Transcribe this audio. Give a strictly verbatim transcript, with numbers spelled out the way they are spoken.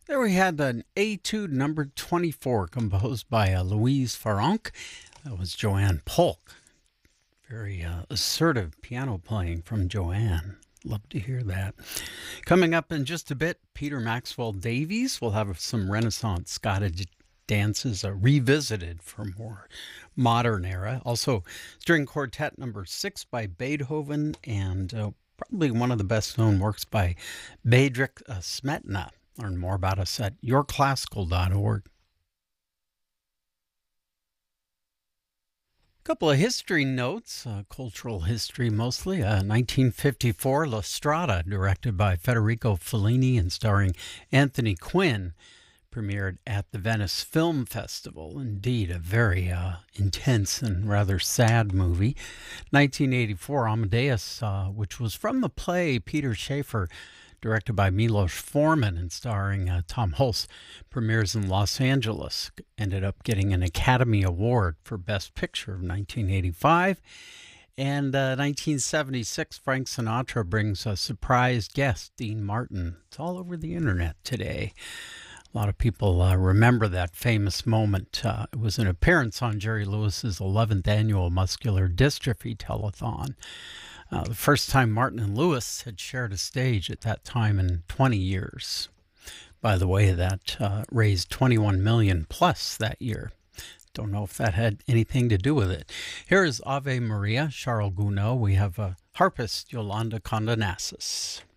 There we had an Etude number twenty-four composed by uh, Louise Farrenc. That was Joanne Polk. Very uh, assertive piano playing from Joanne. Love to hear that. Coming up in just a bit, Peter Maxwell Davies will have some Renaissance Scottish dances uh, revisited for more modern era. Also, string quartet number six by Beethoven, and uh, probably one of the best known works by Bedřich uh, Smetana. Learn more about us at your classical dot org. A couple of history notes, uh, cultural history mostly. Uh, nineteen fifty-four, La Strada, directed by Federico Fellini and starring Anthony Quinn, premiered at the Venice Film Festival. Indeed, a very uh, intense and rather sad movie. nineteen eighty-four, Amadeus, uh, which was from the play Peter Shaffer, directed by Milos Forman and starring uh, Tom Hulce, premieres in Los Angeles. Ended up getting an Academy Award for Best Picture of nineteen eighty-five. And uh, nineteen seventy-six, Frank Sinatra brings a surprise guest, Dean Martin. It's all over the internet today. A lot of people uh, remember that famous moment. Uh, it was an appearance on Jerry Lewis's eleventh annual Muscular Dystrophy Telethon. Uh, the first time Martin and Lewis had shared a stage at that time in twenty years. By the way, that uh, raised twenty-one million dollars plus that year. Don't know if that had anything to do with it. Here is Ave Maria, Charles Gounod. We have a harpist, Yolanda Condonassis.